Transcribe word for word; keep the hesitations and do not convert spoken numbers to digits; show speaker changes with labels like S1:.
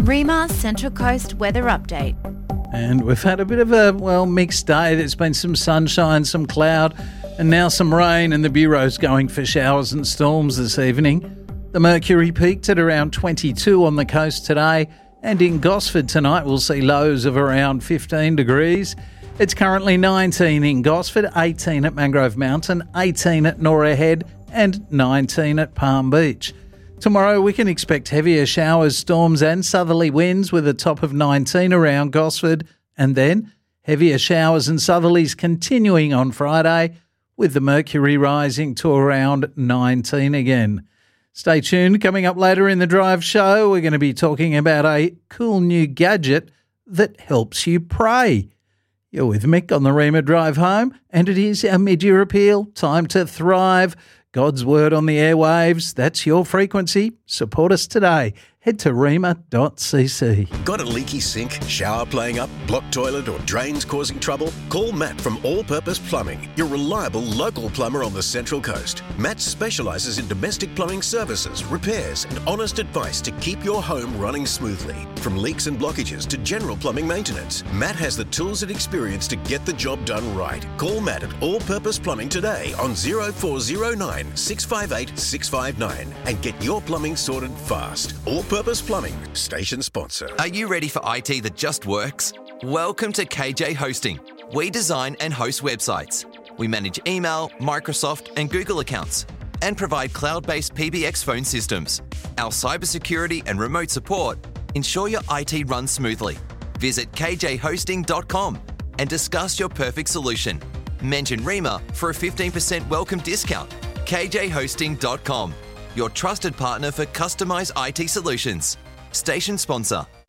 S1: REMA Central Coast weather update.
S2: And we've had a bit of a, well, mixed day. There's been some sunshine, some cloud, and now some rain, and the Bureau's going for showers and storms this evening. The mercury peaked at around twenty-two on the coast today, and in Gosford tonight we'll see lows of around fifteen degrees. It's currently nineteen in Gosford, eighteen at Mangrove Mountain, eighteen at Norah Head, and nineteen at Palm Beach. Tomorrow we can expect heavier showers, storms and southerly winds with a top of nineteen around Gosford, and then heavier showers and southerlies continuing on Friday with the mercury rising to around nineteen again. Stay tuned. Coming up later in the Drive show, we're going to be talking about a cool new gadget that helps you pray. You're with Mick on the REMA Drive Home, and it is our mid-year appeal. Time to thrive. God's word on the airwaves. That's your frequency. Support us today. Head to rema dot c c.
S3: Got a leaky sink, shower playing up, blocked toilet or drains causing trouble? Call Matt from All Purpose Plumbing, your reliable local plumber on the Central Coast. Matt specialises in domestic plumbing services, repairs and honest advice to keep your home running smoothly. From leaks and blockages to general plumbing maintenance, Matt has the tools and experience to get the job done right. Call Matt at All Purpose Plumbing today on oh four oh nine, six five eight, six five nine and get your plumbing sorted fast. All Purpose Plumbing, station sponsor.
S4: Are you ready for I T that just works? Welcome to K J Hosting. We design and host websites. We manage email, Microsoft and Google accounts and provide cloud-based P B X phone systems. Our cybersecurity and remote support ensure your I T runs smoothly. Visit k j hosting dot com and discuss your perfect solution. Mention REMA for a fifteen percent welcome discount. k j hosting dot com, your trusted partner for customised I T solutions. Station sponsor.